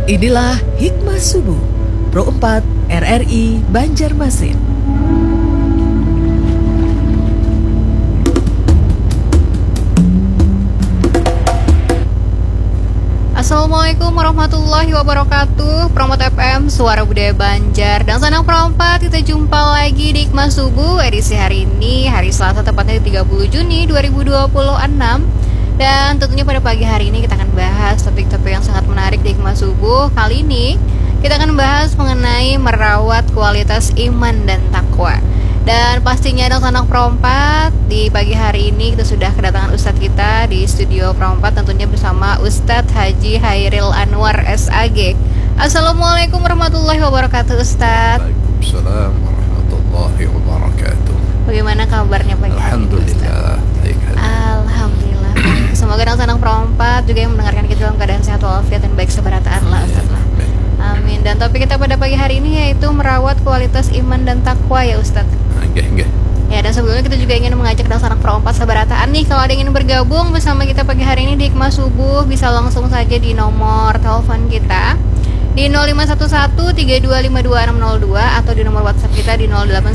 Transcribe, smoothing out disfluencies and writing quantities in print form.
Inilah Hikmah Subuh Pro 4 RRI Banjarmasin. Assalamualaikum warahmatullahi wabarakatuh. Promot FM, Suara Budaya Banjar dan Sanang Perompat. Kita jumpa lagi di Hikmah Subuh edisi hari ini, hari Selasa tepatnya 30 Juni 2026. Dan tentunya pada pagi hari ini kita akan bahas topik-topik yang sangat menarik di Hikmah Subuh. Kali ini kita akan bahas mengenai merawat kualitas iman dan takwa. Dan pastinya dong anak Perompat, di pagi hari ini kita sudah kedatangan Ustadz kita di studio Perompat, tentunya bersama Ustadz Haji Hairil Anwar SAG. Assalamualaikum warahmatullahi wabarakatuh Ustadz. Waalaikumsalam warahmatullahi wabarakatuh. Bagaimana kabarnya pagi hari ini? Alhamdulillah, baik. Alhamdulillah. Semoga dong anak Perompat juga yang mendengarkan kita dalam keadaan sehat walafiat dan baik seberataan lah Ustadz lah. Amin. Dan topik kita pada pagi hari ini yaitu merawat kualitas iman dan takwa ya Ustadz. Enggak. Ya, dan sebelumnya kita juga ingin mengajak dan sanak Perompat seberataan nih, kalau ada yang ingin bergabung bersama kita pagi hari ini di Hikmah Subuh, bisa langsung saja di nomor telepon kita di 0511 3252 602 atau di nomor WhatsApp kita di